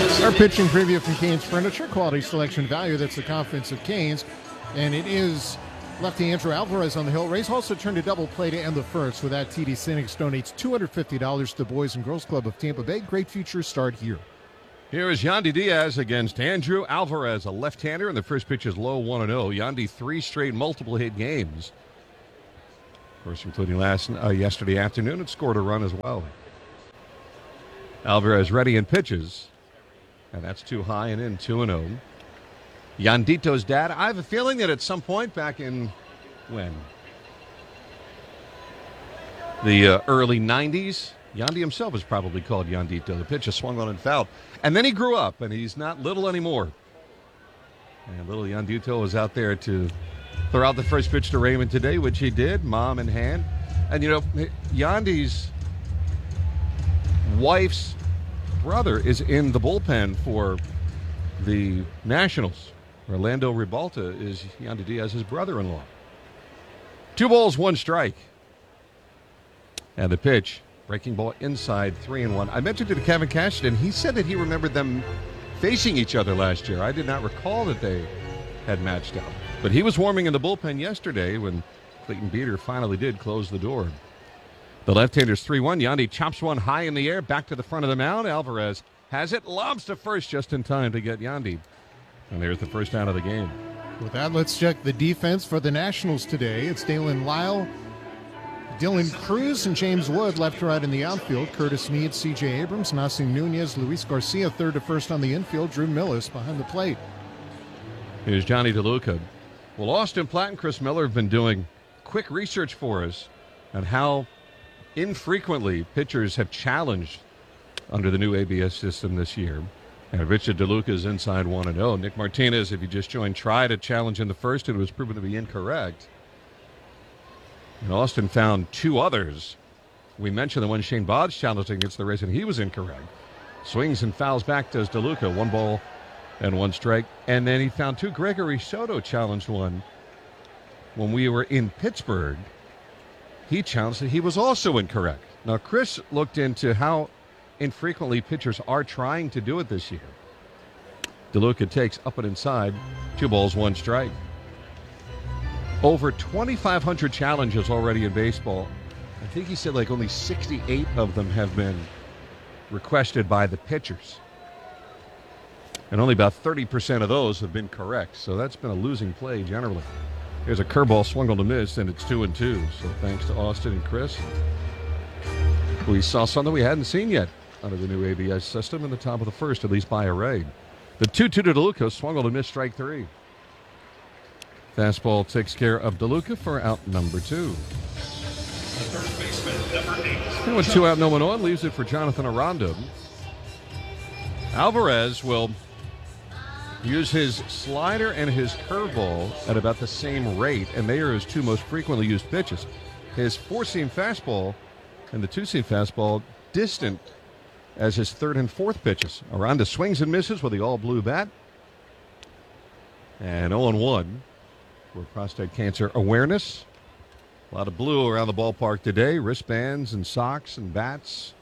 Our pitching preview from Canes Furniture, quality selection value. That's the confidence of Canes. And it is lefty Andrew Alvarez on the hill. Rays also turned a double play to end the first. With that, TD Cynics donates $250 to the Boys and Girls Club of Tampa Bay. Great futures start here. Here is Yandy Diaz against Andrew Alvarez, a left-hander, and the first pitch is low 1-0. Yandy 3 straight multiple-hit games. Of course, including yesterday afternoon, it scored a run as well. Alvarez ready and pitches. And that's too high and in, 2-0. Yandito's dad, I have a feeling that at some point back in, when? The early 90s, Yandy himself was probably called Yandito. The pitch is swung on and fouled. And then he grew up, and he's not little anymore. And little Yandito was out there to throw out the first pitch to Raymond today, which he did, mom in hand. And, you know, Yandy's wife's brother is in the bullpen for the Nationals. Orlando Ribalta is Yandy Diaz's brother-in-law. 2 balls, 1 strike. And the pitch, breaking ball inside, 3-1. I mentioned it to Kevin Cashton. He said that he remembered them facing each other last year. I did not recall that they had matched up. But he was warming in the bullpen yesterday when Clayton Beeter finally did close the door. The left-hander's 3-1. Yandy chops one high in the air, back to the front of the mound. Alvarez has it, lobs to first just in time to get Yandy. And there's the first out of the game. With that, let's check the defense for the Nationals today. It's Dalen Lyle, Dylan Cruz, and James Wood left to right in the outfield. Curtis Meade, C.J. Abrams, Nassim Nunez, Luis Garcia third to first on the infield. Drew Millis behind the plate. Here's Johnny DeLuca. Well, Austin Platt and Chris Miller have been doing quick research for us on how infrequently pitchers have challenged under the new ABS system this year. And Richard DeLuca is inside 1-0. Nick Martinez, if you just joined, tried a challenge in the first and was proven to be incorrect. And Austin found 2 others. We mentioned the one Shane Boggs challenged against the Rays, and he was incorrect. Swings and fouls back to DeLuca. 1 ball and 1 strike. And then he found 2. Gregory Soto challenged one when we were in Pittsburgh. He challenged it. He was also incorrect. Now, Chris looked into how infrequently pitchers are trying to do it this year. DeLuca takes up and inside. 2 balls, 1 strike. Over 2,500 challenges already in baseball. I think he said like only 68 of them have been requested by the pitchers. And only about 30% of those have been correct. So that's been a losing play generally. Here's a curveball swung on the miss, and it's 2-2. So thanks to Austin and Chris. We saw something we hadn't seen yet under the new ABS system in the top of the first, at least by a Ray. The 2-2 to DeLuca, swung on the miss, strike 3. Fastball takes care of DeLuca for out number 2. And with 2 out, no one on, leaves it for Jonathan Aranda. Alvarez will use his slider and his curveball at about the same rate, and they are his 2 most frequently used pitches. His 4-seam fastball and the 2-seam fastball distant as his 3rd and 4th pitches. Aranda swings and misses with the all-blue bat. And 0-1 for prostate cancer awareness. A lot of blue around the ballpark today. Wristbands and socks and bats.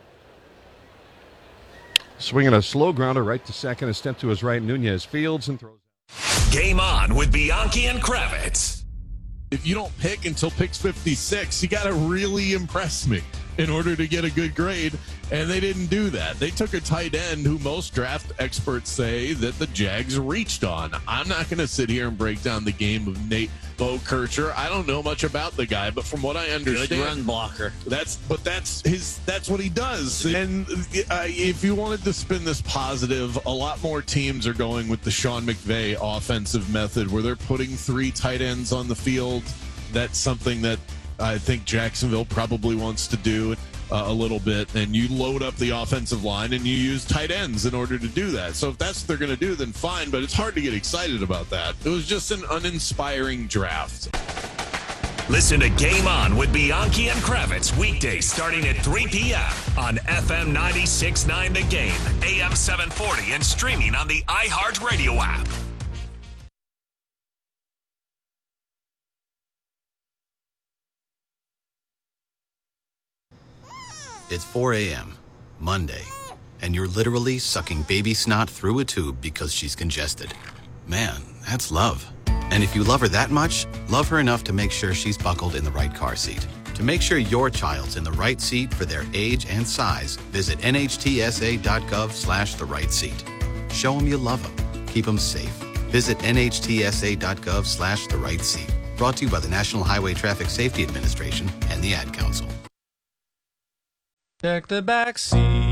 Swinging a slow grounder right to second. A step to his right. Nunez fields and throws. Game on with Bianchi and Kravitz. If you don't pick until picks 56, you got to really impress me in order to get a good grade, and they didn't do that. They took a tight end who most draft experts say that the Jags reached on. I'm not going to sit here and break down the game of Nate Bokercher. I don't know much about the guy, but from what I understand, good run blocker. That's what he does. And if you wanted to spin this positive, a lot more teams are going with the Sean McVay offensive method, where they're putting 3 tight ends on the field. That's something that I think Jacksonville probably wants to do a little bit, and you load up the offensive line and you use tight ends in order to do that. So if that's what they're going to do, then fine, but it's hard to get excited about that. It was just an uninspiring draft. Listen to Game On with Bianchi and Kravitz weekdays starting at 3 p.m. on FM 96.9 The Game, AM 740, and streaming on the iHeartRadio app. It's 4 a.m., Monday. and you're literally sucking baby snot through a tube because she's congested. Man, that's love. And if you love her that much, love her enough to make sure she's buckled in the right car seat. To make sure your child's in the right seat for their age and size, visit nhtsa.gov/the right seat. Show them you love them. Keep them safe. Visit nhtsa.gov/the right seat. Brought to you by the National Highway Traffic Safety Administration and the Ad Council. Check the back seat.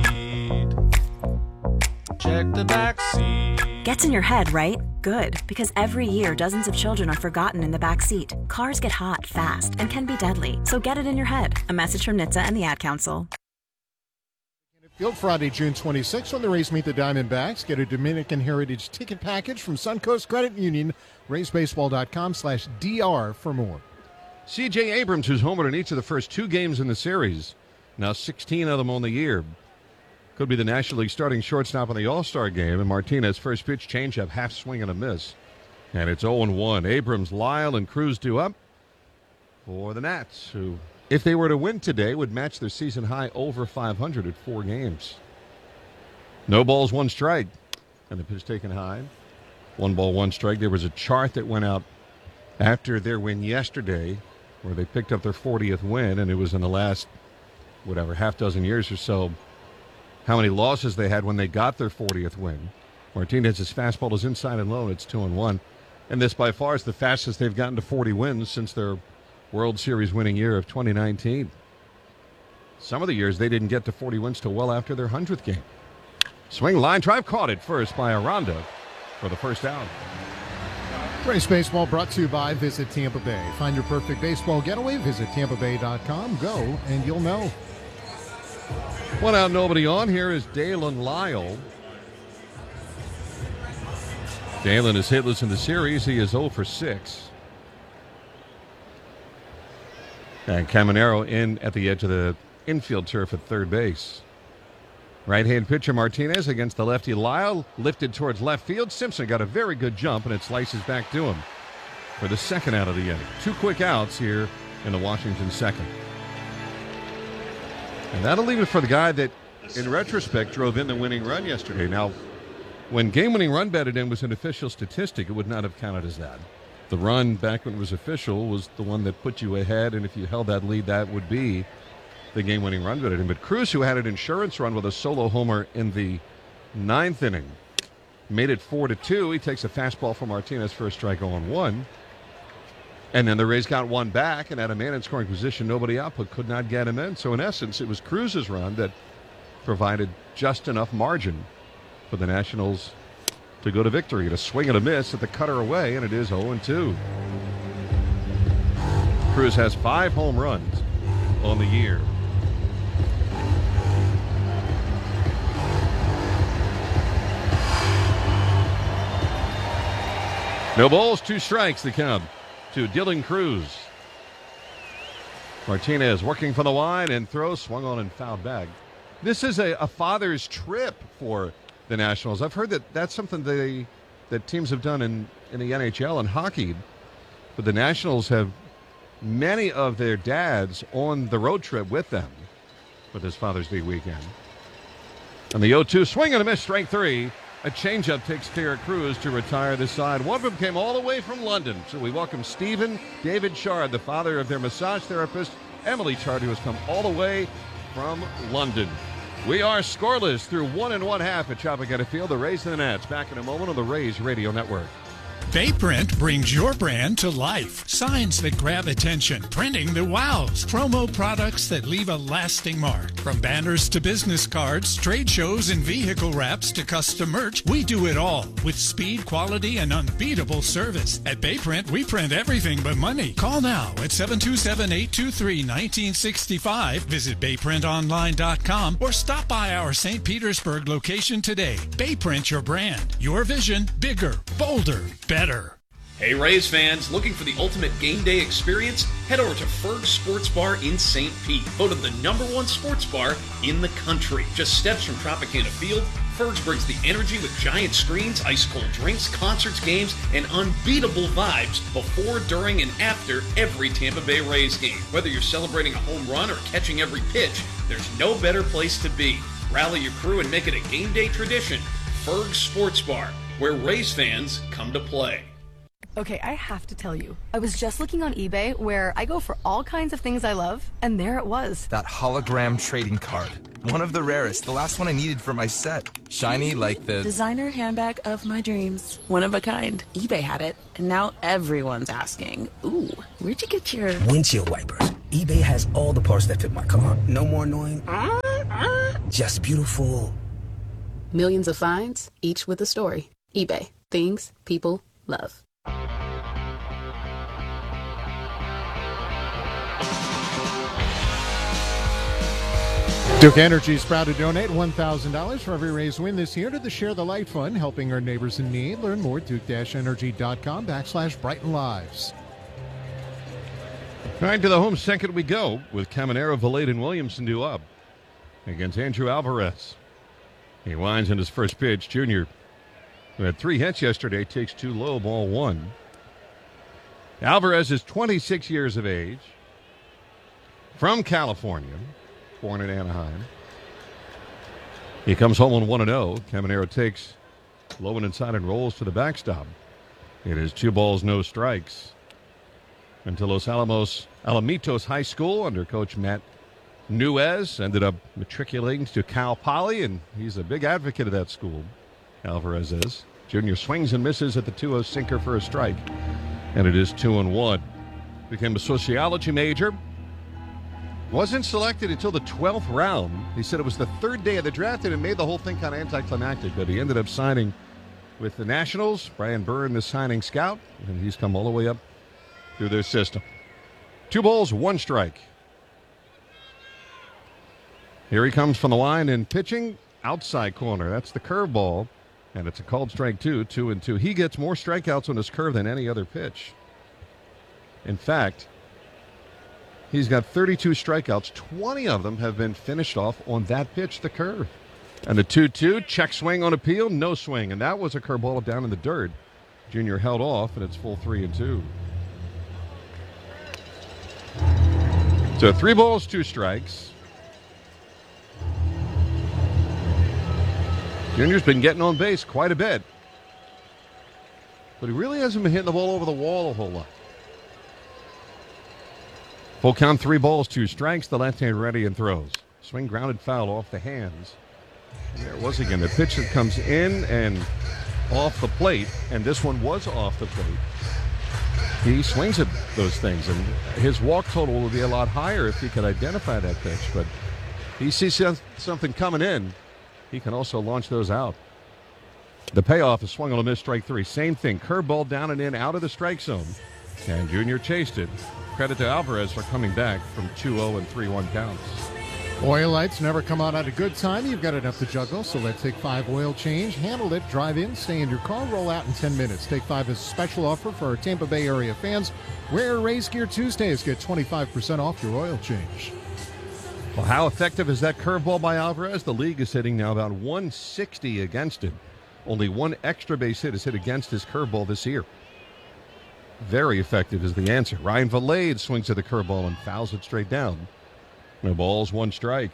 Check the back seat. Gets in your head, right? Good, because every year dozens of children are forgotten in the back seat. Cars get hot fast and can be deadly, so get it in your head. A message from NHTSA and the Ad Council. Field Friday, June 26th, when the Rays meet the Diamondbacks. Get a Dominican Heritage ticket package from Suncoast Credit Union. RaysBaseball.com/DR for more. C.J. Abrams, who's homered in each of the first 2 games in the series, now 16 of them on the year. Could be the National League starting shortstop in the All-Star game. And Martinez, first pitch, changeup, half swing and a miss. And it's 0-1. Abrams, Lyle, and Cruz due up for the Nats, who, if they were to win today, would match their season high over 500 at 4 games. No balls, 1 strike. And the pitch taken high. 1 ball, 1 strike. There was a chart that went out after their win yesterday where they picked up their 40th win, and it was in the last, half dozen years or so, how many losses they had when they got their 40th win. Martinez's fastball is inside and low, and it's 2-1. And this by far is the fastest they've gotten to 40 wins since their World Series winning year of 2019. Some of the years they didn't get to 40 wins till well after their 100th game. Swing, line drive, caught it first by Aranda for the first out. Race Baseball brought to you by Visit Tampa Bay. Find your perfect baseball getaway. Visit TampaBay.com. Go, and you'll know. 1 out, nobody on. Here is Dalen Lyle. Dalen is hitless in the series. He is 0 for 6. And Caminero in at the edge of the infield turf at third base. Right-hand pitcher Martinez against the lefty Lyle. Lifted towards left field. Simpson got a very good jump, and it slices back to him for the second out of the inning. 2 quick outs here in the Washington second. And that'll leave it for the guy that, in retrospect, drove in the winning run yesterday. Now, when game-winning run batted in was an official statistic, it would not have counted as that. The run, back when it was official, was the one that put you ahead, and if you held that lead, that would be the game-winning run batted in. But Cruz, who had an insurance run with a solo homer in the 9th inning, made it 4-2. He takes a fastball from Martinez for a strike 0-1. And then the Rays got 1 back and had a man in scoring position, nobody out, but could not get him in. So in essence, it was Cruz's run that provided just enough margin for the Nationals to go to victory. To swing and a miss at the cutter away, and it is 0-2. Cruz has 5 home runs on the year. No balls, 2 strikes, the count to Dylan Cruz. Martinez working for the wide and throw, swung on and fouled back. This is a father's trip for the Nationals. I've heard that that's something that teams have done in the NHL and hockey, but the Nationals have many of their dads on the road trip with them for this Father's Day weekend. And the 0-2 swing and a miss, strike 3. A changeup takes care of Cruz to retire this side. One of them came all the way from London. So we welcome Stephen David Chard, the father of their massage therapist, Emily Chard, who has come all the way from London. We are scoreless through 1 1/2 at Chapagetta Field. The Rays and the Nats back in a moment on the Rays Radio Network. Bayprint brings your brand to life. Signs that grab attention, printing that wows, promo products that leave a lasting mark. From banners to business cards, trade shows and vehicle wraps to custom merch, we do it all with speed, quality, and unbeatable service. At Bayprint, we print everything but money. Call now at 727-823-1965. Visit bayprintonline.com or stop by our St. Petersburg location today. Bayprint your brand. Your vision, bigger, bolder, better. Hey Rays fans, looking for the ultimate game day experience? Head over to Ferg's Sports Bar in St. Pete, voted the #1 sports bar in the country. Just steps from Tropicana Field, Ferg's brings the energy with giant screens, ice-cold drinks, concerts, games, and unbeatable vibes before, during, and after every Tampa Bay Rays game. Whether you're celebrating a home run or catching every pitch, there's no better place to be. Rally your crew and make it a game day tradition. Ferg's Sports Bar, where Rays fans come to play. Okay, I have to tell you, I was just looking on eBay where I go for all kinds of things I love, and there it was. That hologram trading card. One of the rarest, the last one I needed for my set. Shiny like the designer handbag of my dreams. One of a kind. eBay had it, and now everyone's asking, ooh, where'd you get your windshield wipers? eBay has all the parts that fit my car. No more annoying. Just beautiful. Millions of finds, each with a story. eBay. Things people love. Duke Energy is proud to donate $1,000 for every Rays win this year to the Share the Light Fund, helping our neighbors in need. Learn more at duke-energy.com/Brighten Lives. All right, to the home second we go with Caminero, Valade, and Williamson due up against Andrew Alvarez. He winds in his first pitch. Junior, who had 3 hits yesterday, takes 2 low, ball 1. Alvarez is 26 years of age, from California, born in Anaheim. He comes home on 1-0. Caminero takes low and inside and rolls to the backstop. It is 2 balls, no strikes. Until Los Alamitos High School under Coach Matt Nuez, ended up matriculating to Cal Poly, and he's a big advocate of that school, Alvarez is. Junior swings and misses at the 2-0 sinker for a strike, and it is 2-1. Became a sociology major. Wasn't selected until the 12th round. He said it was the 3rd day of the draft, and it made the whole thing kind of anticlimactic, but he ended up signing with the Nationals. Brian Byrne, the signing scout, and he's come all the way up through their system. 2 balls, 1 strike. Here he comes from the line and pitching outside corner. That's the curveball, and it's a called strike 2, 2-2. He gets more strikeouts on his curve than any other pitch. In fact, he's got 32 strikeouts. 20 of them have been finished off on that pitch, the curve. And the 2-2, check swing on appeal, no swing. And that was a curveball down in the dirt. Junior held off, and it's full 3-2. So 3 balls, 2 strikes. Junior's been getting on base quite a bit, but he really hasn't been hitting the ball over the wall a whole lot. Full count, 3 balls, 2 strikes. The left-hand ready and throws. Swing grounded foul off the hands. And there it was again. The pitch that comes in and off the plate, and this one was off the plate. He swings at those things, and his walk total would be a lot higher if he could identify that pitch. But he sees something coming in. He can also launch those out. The payoff is swung on a miss, strike 3. Same thing, curveball down and in, out of the strike zone. And Junior chased it. Credit to Alvarez for coming back from 2-0 and 3-1 counts. Oil lights never come out at a good time. You've got enough to juggle, so let's take 5 oil change. Handle it, drive in, stay in your car, roll out in 10 minutes. Take 5 is a special offer for our Tampa Bay area fans. Wear Rays Gear Tuesdays. Get 25% off your oil change. Well, how effective is that curveball by Alvarez? The league is hitting now about 160 against it. Only 1 extra base hit is hit against his curveball this year. Very effective is the answer. Ryan Valade swings at the curveball and fouls it straight down. No balls, 1 strike.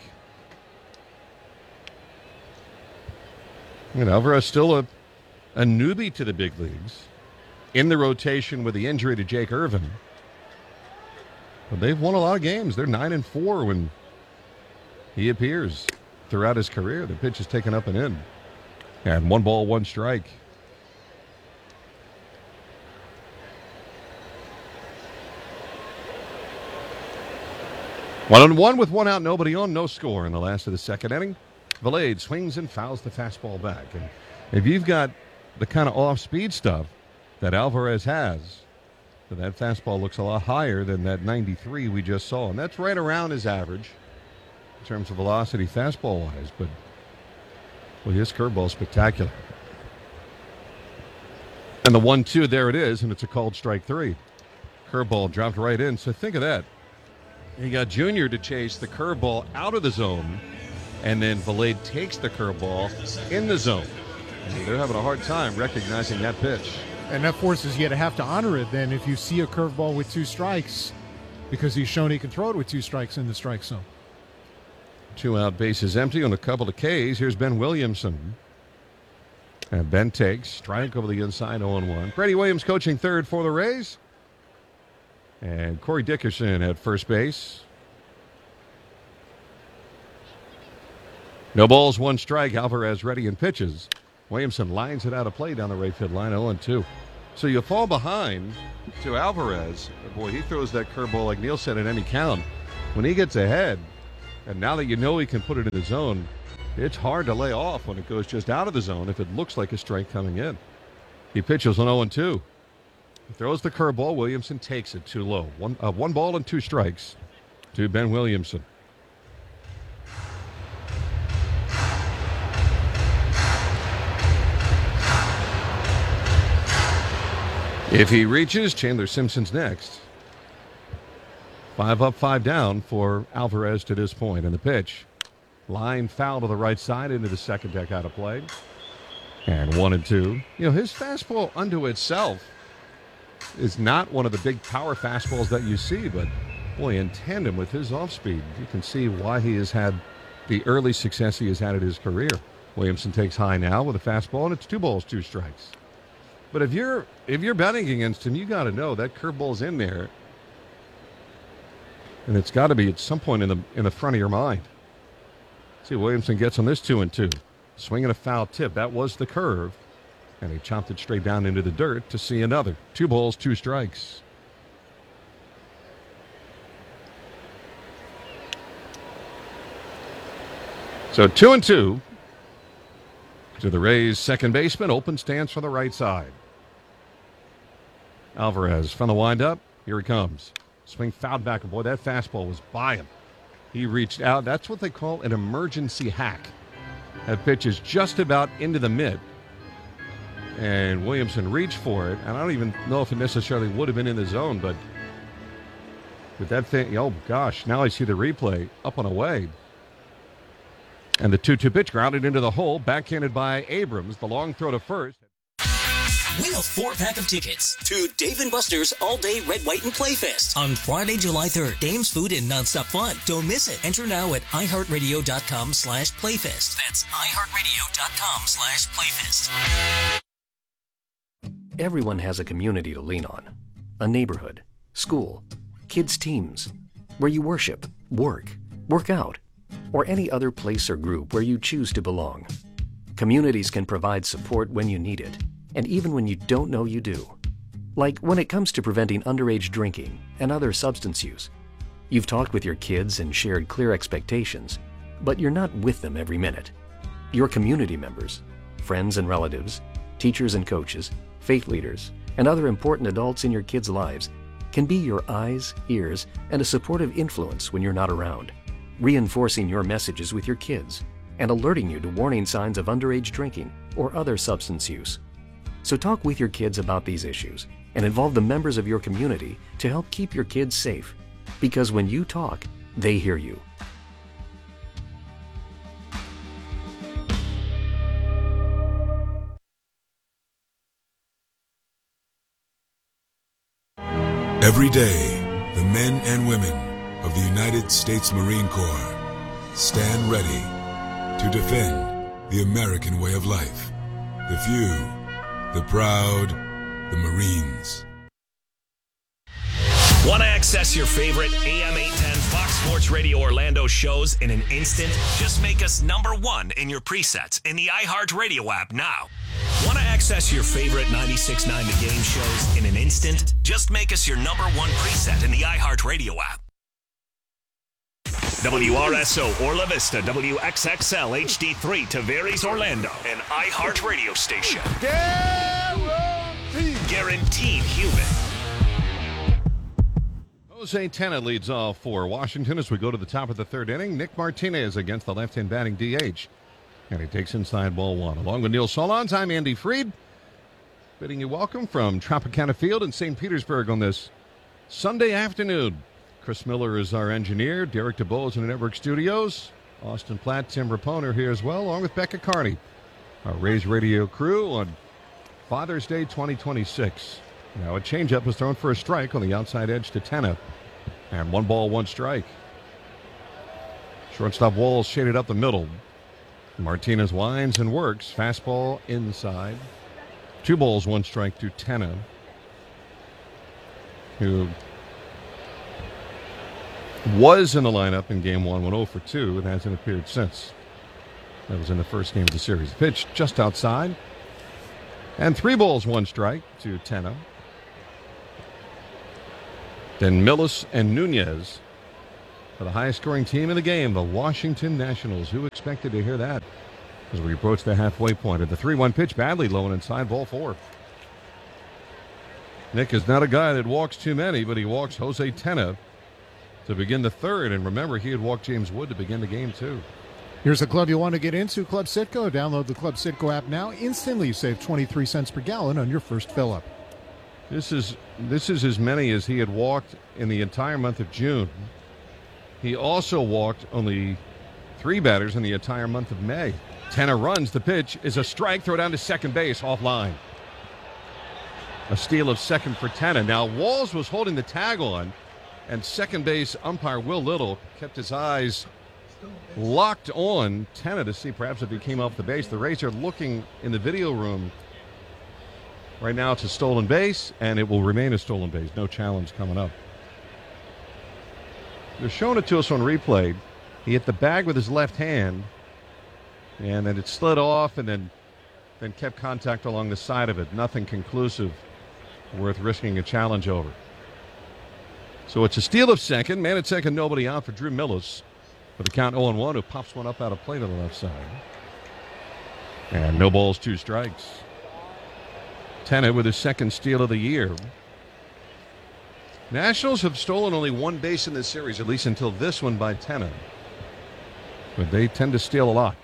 And Alvarez still a newbie to the big leagues. In the rotation with the injury to Jake Irvin. But they've won a lot of games. They're 9-4 when he appears throughout his career. The pitch is taken up and in. And 1 ball, 1 strike. One on one with 1 out, nobody on, no score in the last of the second inning. Valade swings and fouls the fastball back. And if you've got the kind of off-speed stuff that Alvarez has, then that fastball looks a lot higher than that 93 we just saw. And that's right around his average in terms of velocity fastball-wise. But, well, his curveball is spectacular. And the 1-2, there it is, and it's a called strike 3. Curveball dropped right in, so think of that. You got Junior to chase the curveball out of the zone, and then Valade takes the curveball in the zone. And they're having a hard time recognizing that pitch. And that forces you to have to honor it then if you see a curveball with 2 strikes, because he's shown he can throw it with 2 strikes in the strike zone. 2 out, bases empty on a couple of Ks. Here's Ben Williamson. And Ben takes strike over the inside, 0-1. Brady Williams coaching third for the Rays. And Corey Dickerson at first base. No balls, 1 strike. Alvarez ready and pitches. Williamson lines it out of play down the right field line, 0-2. So you fall behind to Alvarez. Boy, he throws that curveball, like Neil said, at any count. When he gets ahead, and now that you know he can put it in the zone, it's hard to lay off when it goes just out of the zone if it looks like a strike coming in. He pitches on 0-2. He throws the curveball. Williamson takes it too low. 1 ball and 2 strikes to Ben Williamson. If he reaches, Chandler Simpson's next. 5 up, 5 down for Alvarez to this point. And the pitch, line foul to the right side into the second deck out of play. And 1-2. You know, his fastball unto itself is not one of the big power fastballs that you see, but boy, in tandem with his off speed, you can see why he has had the early success he has had in his career. Williamson takes high now with a fastball, and it's 2 balls, 2 strikes. But if you're betting against him, you got to know that curveball's in there, and it's got to be at some point in the front of your mind. See, Williamson gets on this 2-2, swinging a foul tip. That was the curve, and he chopped it straight down into the dirt to see another 2 balls, 2 strikes. So 2-2 to the Rays' second baseman. Open stance for the right side. Alvarez from the windup. Here he comes. Swing fouled back. Boy, that fastball was by him. He reached out. That's what they call an emergency hack. That pitch is just about into the mid. And Williamson reached for it. And I don't even know if it necessarily would have been in the zone, but with that thing, oh gosh, now I see the replay up and away. And the 2-2 pitch grounded into the hole, backhanded by Abrams. The long throw to first. Win a 4-pack of tickets to Dave & Buster's All-Day Red, White, and Playfest on Friday, July 3rd. Games, food, and nonstop fun. Don't miss it. Enter now at iHeartRadio.com/Playfest. That's iHeartRadio.com/Playfest. Everyone has a community to lean on. A neighborhood, school, kids' teams, where you worship, work out, or any other place or group where you choose to belong. Communities can provide support when you need it, and even when you don't know you do. Like when it comes to preventing underage drinking and other substance use. You've talked with your kids and shared clear expectations, but you're not with them every minute. Your community members, friends and relatives, teachers and coaches, faith leaders, and other important adults in your kids' lives can be your eyes, ears, and a supportive influence when you're not around, reinforcing your messages with your kids and alerting you to warning signs of underage drinking or other substance use. So talk with your kids about these issues and involve the members of your community to help keep your kids safe. Because when you talk, they hear you. Every day, the men and women of the United States Marine Corps stand ready to defend the American way of life. The few, the proud, the Marines. Want to access your favorite AM 810 Fox Sports Radio Orlando shows in an instant? Just make us #1 in your presets in the iHeartRadio app now. Want to access your favorite 96.9 The Game shows in an instant? Just make us your #1 preset in the iHeartRadio app. WRSO Orla Vista, WXXL HD3 Tavares Orlando, an iHeartRadio station. Guaranteed human. Jose Tena leads off for Washington as we go to the top of the third inning. Nick Martinez against the left-hand batting DH. And he takes inside ball 1. Along with Neil Solondz, I'm Andy Freed. Bidding you welcome from Tropicana Field in St. Petersburg on this Sunday afternoon. Chris Miller is our engineer. Derek DeBow is in the network studios. Austin Platt, Tim Rapone here as well, along with Becca Carney. Our Rays radio crew on Father's Day 2026. Now a changeup was thrown for a strike on the outside edge to Tena. And 1 ball, 1 strike. Shortstop Walls shaded up the middle. Martinez winds and works. Fastball inside. 2 balls, 1 strike to Tenna, who was in the lineup in Game 1, went 0 for 2, and hasn't appeared since. That was in the first game of the series. Pitch just outside. And 3 balls, 1 strike to Tenna. Then Millis and Nunez for the highest scoring team in the game, the Washington Nationals. Who expected to hear that as we approach the halfway point? At the 3-1 pitch, badly low and inside, ball 4. Nick is not a guy that walks too many, but he walks Jose Tenna to begin the 3rd. And remember, he had walked James Wood to begin the game, too. Here's a club you want to get into, Club Citgo. Download the Club Citgo app now. Instantly save 23 cents per gallon on your first fill-up. This is as many as he had walked in the entire month of June. He also walked only 3 batters in the entire month of May. Tenna runs. The pitch is a strike. Throw down to second base, offline. A steal of second for Tenna. Now, Walls was holding the tag on, and second base umpire Will Little kept his eyes locked on Tenna to see perhaps if he came off the base. The Rays are looking in the video room right now. It's a stolen base, and it will remain a stolen base. No challenge coming up. They're showing it to us on replay. He hit the bag with his left hand, and then it slid off, and then kept contact along the side of it. Nothing conclusive worth risking a challenge over. So it's a steal of second. Man at second, nobody out for Drew Millis. For the count 0-1, who pops one up out of play to the left side. And no balls, 2 strikes. Tenna with his second steal of the year. Nationals have stolen only 1 base in this series, at least until this one by Tenna. But they tend to steal a lot.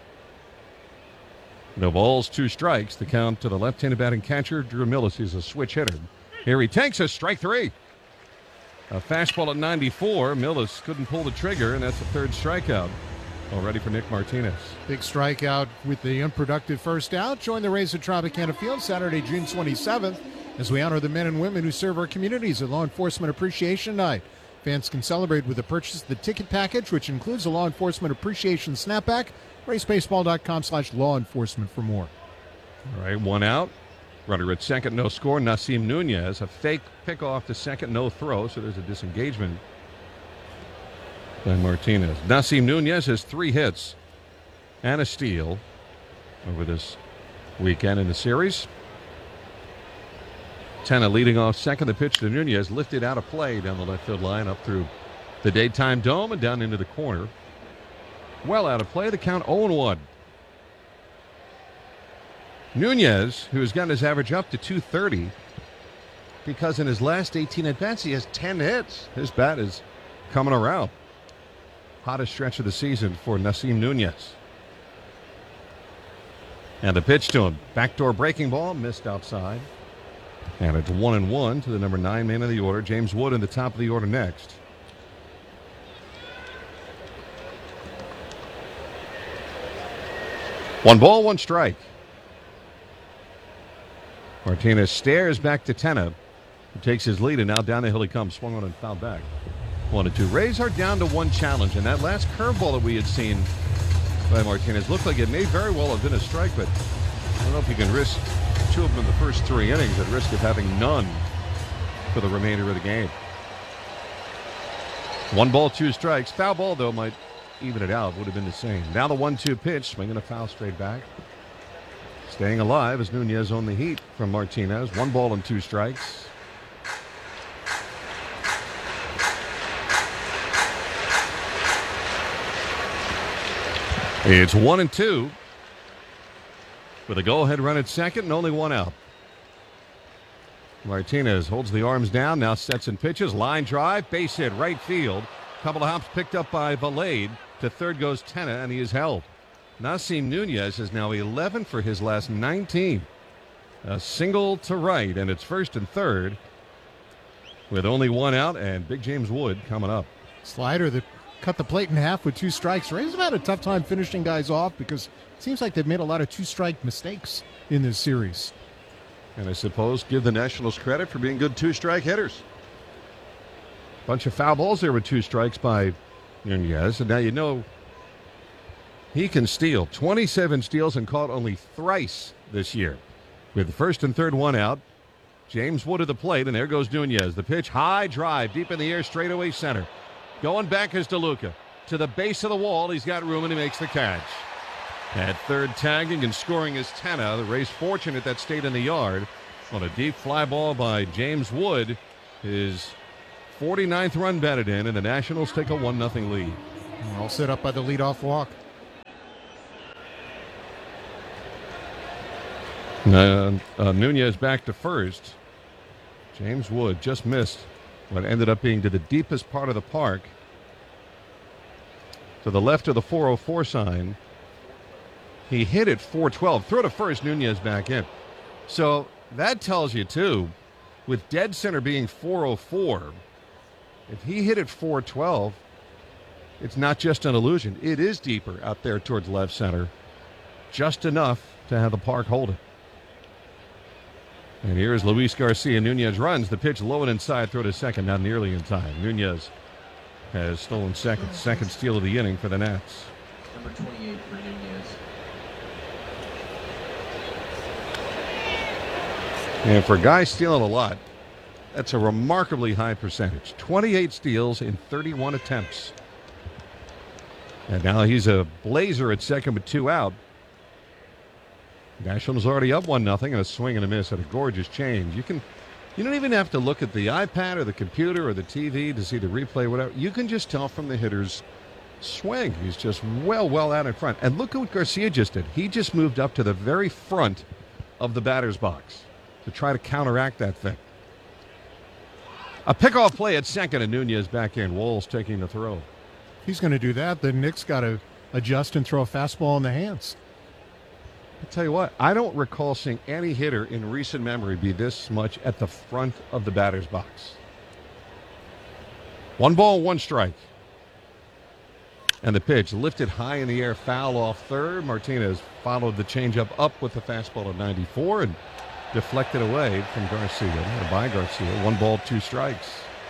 No balls, 2 strikes. The count to the left-handed batting catcher, Drew Millis. He's a switch hitter. Here he takes a strike 3. A fastball at 94. Millis couldn't pull the trigger, and that's the 3rd strikeout already for Nick Martinez. Big strikeout with the unproductive first out. Join the Rays at Tropicana Field Saturday, June 27th, as we honor the men and women who serve our communities at Law Enforcement Appreciation Night. Fans can celebrate with the purchase of the ticket package, which includes a Law Enforcement Appreciation Snapback. RaceBaseball.com/law enforcement for more. All right, 1 out. Runner at second, no score. Nasim Nunez, a fake pickoff to second, no throw, so there's a disengagement by Martinez. Nasim Nunez has 3 hits and a steal over this weekend in the series. Tenna leading off second. The pitch to Nunez lifted out of play down the left field line up through the daytime dome and down into the corner. Well out of play. The count 0-1. Nunez, who has gotten his average up to 230 because in his last 18 at-bats he has 10 hits. His bat is coming around. Hottest stretch of the season for Nasim Nunez. And the pitch to him. Backdoor breaking ball, missed outside. And it's 1-1 to the number 9 man of the order. James Wood in the top of the order next. One ball, 1 strike. Martinez stares back to Tenna, who takes his lead, and now down the hill he comes. Swung on and fouled back. 1-2. Rays are down to 1 challenge, and that last curveball that we had seen by Martinez looked like it may very well have been a strike, but I don't know if you can risk 2 of them in the first 3 innings at risk of having none for the remainder of the game. 1 ball, 2 strikes. Foul ball, though, might even it out. Would have been the same. Now the 1-2 pitch, swinging a foul straight back. Staying alive as Nunez on the heat from Martinez. 1 ball and 2 strikes. It's 1-2 with a go-ahead run at second and only 1 out. Martinez holds the arms down, now sets and pitches. Line drive, base hit, right field. Couple of hops picked up by Valade. To third goes Tenna, and he is held. Nasim Nunez is now 11 for his last 19. A single to right, and it's first and third with only 1 out, and Big James Wood coming up. Slider that cut the plate in half with 2 strikes. Rays have had a tough time finishing guys off because it seems like they've made a lot of 2-strike mistakes in this series. And I suppose give the Nationals credit for being good 2-strike hitters. Bunch of foul balls there with 2 strikes by Nunez. And now you know he can steal. 27 steals and caught only thrice this year. With the first and third one out, James Wood at the plate, and there goes Nunez. The pitch, high drive, deep in the air, straightaway center. Going back is DeLuca. To the base of the wall, he's got room, and he makes the catch. At third, tagging and scoring is Tanna. The Rays fortunate that stayed in the yard on a deep fly ball by James Wood. His 49th run batted in, and the Nationals take a 1-0 lead. All set up by the leadoff walk. Nunez back to first. James Wood just missed what ended up being to the deepest part of the park, to the left of the 404 sign. He hit it 412. Throw to first, Nunez back in. So that tells you, too, with dead center being 404, if he hit it 412, it's not just an illusion. It is deeper out there towards left center, just enough to have the park hold it. And here's Luis Garcia. Nunez runs the pitch low and inside, throw to second, not nearly in time. Nunez has stolen second steal of the inning for the Nats. Number 28 for Nunez. And for a guy stealing a lot, that's a remarkably high percentage. 28 steals in 31 attempts. And now he's a blazer at second with 2 out. Nationals already up 1-0 and a swing and a miss at a gorgeous change. You don't even have to look at the iPad or the computer or the TV to see the replay, whatever. You can just tell from the hitter's swing. He's just well out in front. And look at what Garcia just did. He just moved up to the very front of the batter's box to try to counteract that thing. A pickoff play at second, and Nunez back in. Walls taking the throw. He's going to do that. The Knicks got to adjust and throw a fastball in the hands. I'll tell you what, I don't recall seeing any hitter in recent memory be this much at the front of the batter's box. 1 ball, 1 strike. And the pitch lifted high in the air, foul off third. Martinez followed the changeup up with the fastball at 94 and deflected away from Garcia, or by Garcia. 1 ball, 2 strikes.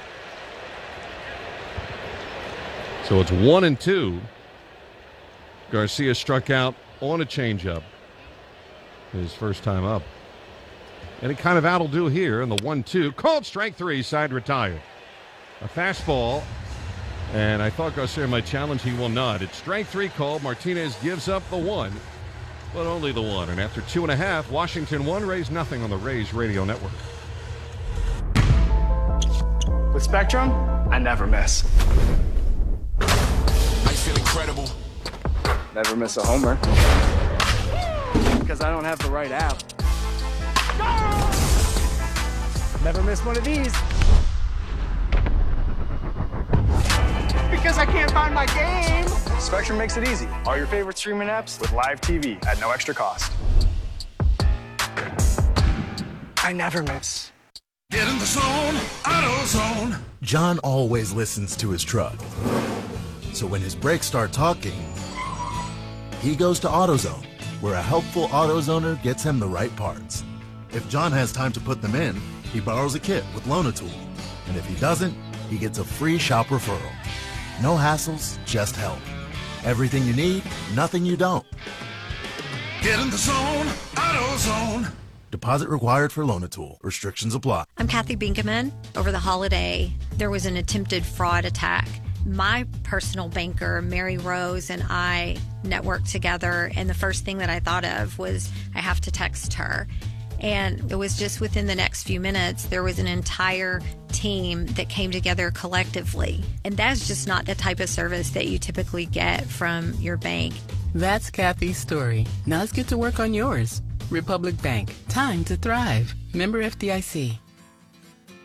So it's 1-2. Garcia struck out on a changeup his first time up. Any kind of out will do here in the 1-2. Called strike 3, side retired. A fastball, and I thought Garcia might challenge. He will not. It's strike 3 called. Martinez gives up the 1, but only the 1. And after 2.5, Washington 1, Rays nothing on the Rays Radio Network. With Spectrum, I never miss. I feel incredible. Never miss a homer. Because I don't have the right app. Never miss one of these. Because I can't find my game. Spectrum makes it easy. All your favorite streaming apps with live TV at no extra cost. I never miss. Get in the zone, AutoZone. John always listens to his truck. So when his brakes start talking, he goes to AutoZone, where a helpful AutoZoner gets him the right parts. If John has time to put them in, he borrows a kit with Loan-A-Tool. And if he doesn't, he gets a free shop referral. No hassles, just help. Everything you need, nothing you don't. Get in the zone, AutoZone. Deposit required for Loan-A-Tool. Restrictions apply. I'm Kathy Binkaman. Over the holiday, there was an attempted fraud attack. My personal banker, Mary Rose, and I networked together, and the first thing that I thought of was I have to text her. And it was just within the next few minutes, there was an entire team that came together collectively. And that's just not the type of service that you typically get from your bank. That's Kathy's story. Now let's get to work on yours. Republic Bank. Time to thrive. Member FDIC.